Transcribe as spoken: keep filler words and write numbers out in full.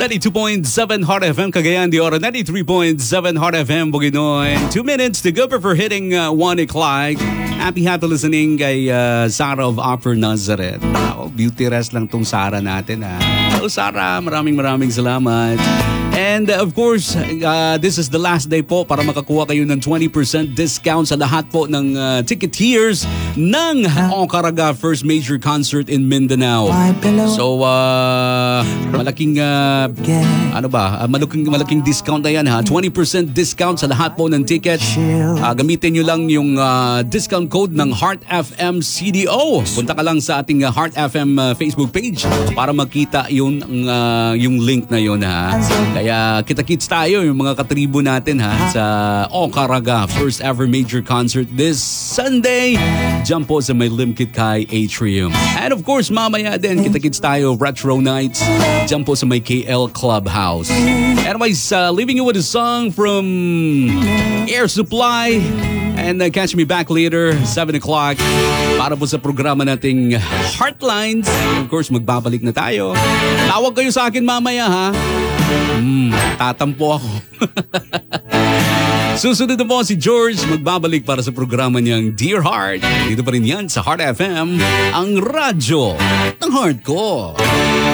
ninety-two point seven Heart F M Cagayan de Oro, ninety-three point seven Heart F M Bukidnon. Two minutes to go before hitting uh, one o'clock. Happy happy listening kay uh, Sarah of Upper Nazareth. Oh, beauty rest lang tong Sarah natin ha. Hello Sarah, maraming maraming salamat. And uh, of course, uh, this is the last day po para makakuha kayo ng twenty percent discount sa lahat po ng uh, ticketiers ng Okaraga First Major Concert in Mindanao. So, uh, malaking, uh, ano ba, uh, malaking, malaking discount na yan ha. twenty percent discount sa lahat po ng ticket. Uh, gamitin nyo lang yung uh, discount code ng Heart F M C D O. Punta ka lang sa ating uh, Heart F M uh, Facebook page para makita yung, uh, yung link na yun ha. Kaya kita-kits tayo yung mga katribo natin ha sa Okaraga First Ever Major Concert this Sunday. Diyan po sa may Limkit Kai Atrium. And of course, mamaya din kita-kits tayo Retro Nights. Diyan po sa may K L Clubhouse. Anyways, uh, leaving you with a song from Air Supply. And uh, catch me back later, seven o'clock, para po sa programa nating Heartlines. Of course, magbabalik na tayo. Tawag kayo sa akin mamaya ha. Hmm, tatampo ako. Susunod na po si George, magbabalik para sa programa niyang Dear Heart. Dito pa rin yan sa Heart F M, ang radyo ng heart ko.